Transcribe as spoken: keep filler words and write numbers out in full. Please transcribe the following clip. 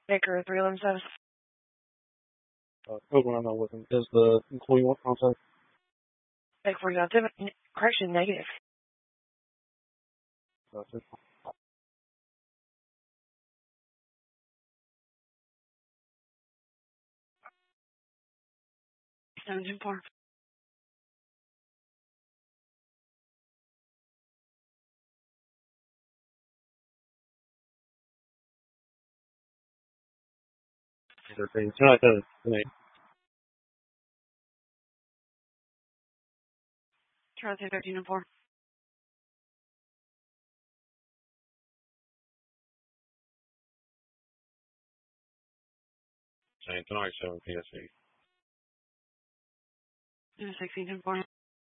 Baker, three eleven seven. Uh, program I'm not working. Is the employee want contact? Baker, forty nine seven. Correction, negative. Gotcha. seven two four. Thirteen. Tonight, uh, tonight. Charlie thirteen and four. Tonight, seven P S C. sixteen and four.